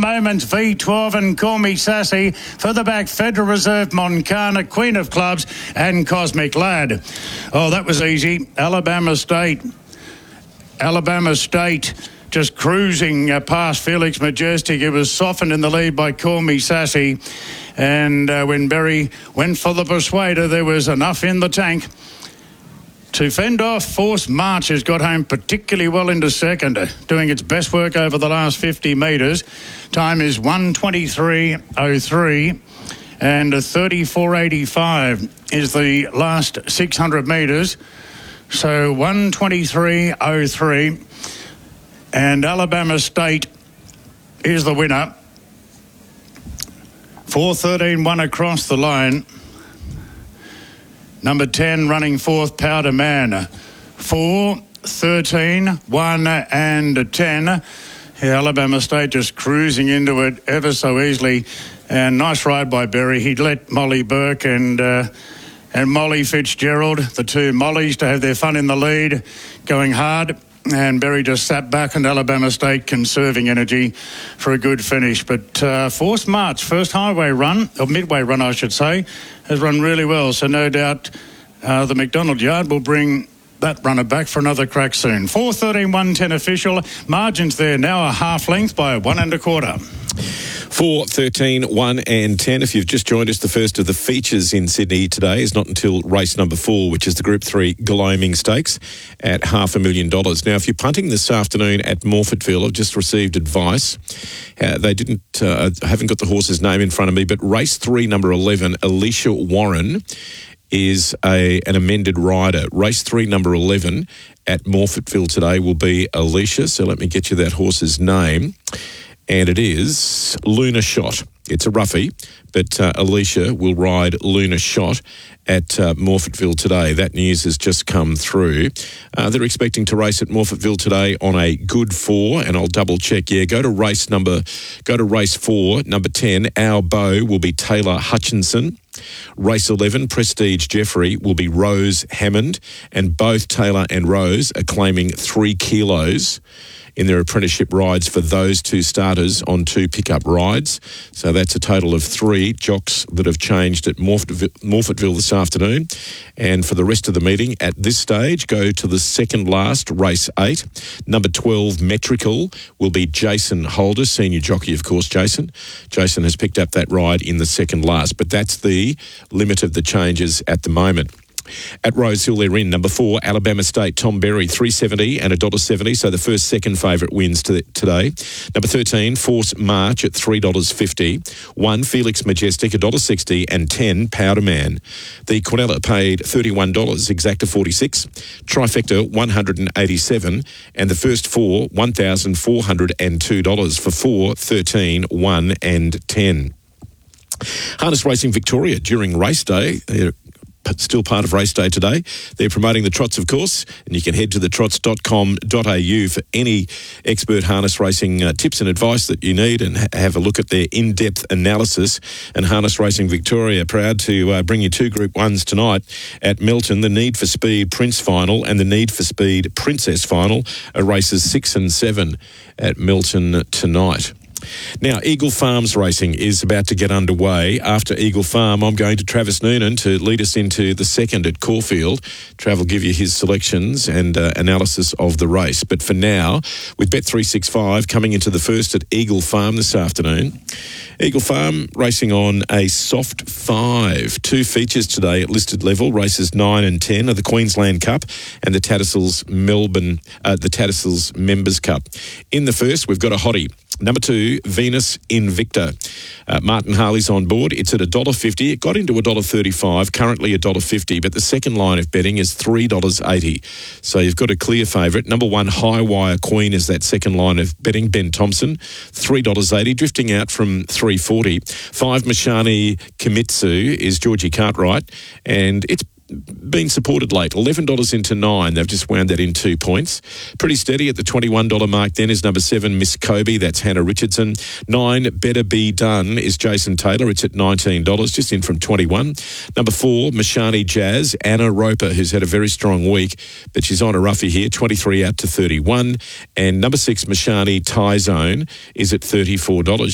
Moments, V12 and Call Me Sassy. Further back, Federal Reserve, Moncana, Queen of Clubs and Cosmic Lad. Oh, that was easy. Alabama State just cruising past Felix Majestic. It was softened in the lead by Call Me Sassy. And when Berry went for the Persuader, there was enough in the tank to fend off. Force March has got home particularly well into second, doing its best work over the last 50 metres. Time is 1:23.03 and 34.85 is the last 600 metres. So 1:23.03 and Alabama State is the winner. 4:13.1 across the line. Number 10 running fourth, Powder Man. 4, 13, 1 and 10. Alabama State just cruising into it ever so easily. And nice ride by Berry. He'd let Molly Burke and Molly Fitzgerald, the two Mollys, to have their fun in the lead, going hard. And Berry just sat back, and Alabama State conserving energy for a good finish. But Force March, first highway run, or midway run I should say, has run really well. So no doubt the McDonald Yard will bring that runner back for another crack soon. 4:13, 1:10 official. Margins there now a half length by 1 1/4. 4, 13, 1 and 10. If you've just joined us, the first of the features in Sydney today is not until race number 4, which is the Group 3 Gloaming Stakes at $500,000. Now, if you're punting this afternoon at Morfettville, I've just received advice. They haven't got the horse's name in front of me, but race 3, number 11, Alicia Warren, is an amended rider. Race 3, number 11 at Morfettville today will be Alicia. So let me get you that horse's name. And it is Luna Shot. It's a roughie, but Alicia will ride Luna Shot at Morfettville today. That news has just come through. They're expecting to race at Morfettville today on a good 4, and I'll double check. Yeah, go to race 4, number 10. Our Bow will be Taylor Hutchinson. Race 11, Prestige Jeffrey, will be Rose Hammond, and both Taylor and Rose are claiming 3 kilos in their apprenticeship rides for those two starters on 2 pickup rides. So that's a total of 3 jocks that have changed at Morfettville this afternoon. And for the rest of the meeting, at this stage, go to the second last, race 8. Number 12, Metrical, will be Jason Holder, senior jockey, of course, Jason. Jason has picked up that ride in the second last, but that's the limit of the changes at the moment. At Rosehill, they're in number 4, Alabama State, Tom Berry, $3.70 and $1.70. So the second favourite wins today. Number 13, Force March at $3.50. 1, Felix Majestic, $1.60 and 10, Powder Man. The Quinella paid $31, Exacta $46, Trifecta $187, and the first 4, $1,402 for 4, 13, 1 and 10. Harness Racing Victoria during race day. Still part of race day today. They're promoting the trots, of course, and you can head to thetrots.com.au for any expert harness racing tips and advice that you need, and have a look at their in-depth analysis. And Harness Racing Victoria, proud to bring you 2 Group 1s tonight at Milton. The Need for Speed Prince Final and the Need for Speed Princess Final are races 6 and 7 at Milton tonight. Now, Eagle Farms Racing is about to get underway. After Eagle Farm, I'm going to Travis Noonan to lead us into the second at Caulfield. Trav will give you his selections and analysis of the race. But for now, with Bet365 coming into the first at Eagle Farm this afternoon. Eagle Farm racing on a soft 5. 2 features today at listed level. Races 9 and 10 are the Queensland Cup and the Tattersalls Members Cup. In the first, we've got a hottie. Number 2, Venus Invicta. Martin Harley's on board. It's at $1.50. It got into $1.35, currently $1.50, but the second line of betting is $3.80. So you've got a clear favourite. Number 1, High Wire Queen is that second line of betting. Ben Thompson, $3.80, drifting out from $3.40. 5, Mashani Kimitsu is Georgie Cartwright, and it's been supported late. $11 into 9. They've just wound that in 2 points. Pretty steady at the $21 mark then is number 7, Miss Kobe. That's Hannah Richardson. 9, Better Be Done is Jason Taylor. It's at $19, just in from 21. Number 4, Mashani Jazz. Anna Roper, who's had a very strong week, but she's on a roughie here. 23 out to 31. And number 6, Mashani Tie Zone is at $34.